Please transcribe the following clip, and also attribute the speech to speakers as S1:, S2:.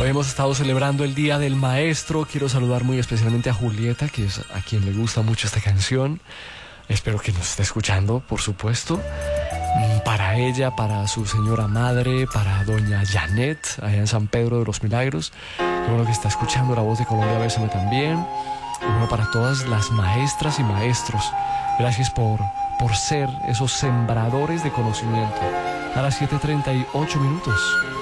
S1: Hoy hemos estado celebrando el Día del Maestro. Quiero saludar muy especialmente a Julieta, que es a quien le gusta mucho esta canción. Espero que nos esté escuchando, por supuesto. Para ella, para su señora madre, para doña Janet, allá en San Pedro de los Milagros. Qué bueno que está escuchando La Voz de Colombia, bésame también. Y bueno, para todas las maestras y maestros, gracias por ser esos sembradores de conocimiento. A las 7:38 minutos.